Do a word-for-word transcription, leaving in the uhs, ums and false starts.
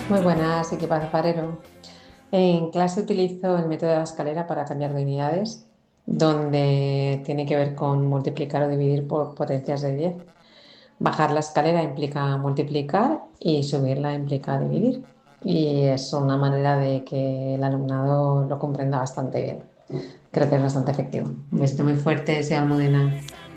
Muy buenas, ¿y qué pasa, Farero? En clase utilizo el método de la escalera para cambiar de unidades, donde tiene que ver con multiplicar o dividir por potencias de diez. Bajar la escalera implica multiplicar y subirla implica dividir. Y es una manera de que el alumnado lo comprenda bastante bien. Creo que es bastante efectivo. Un besito muy fuerte, sea Almudena.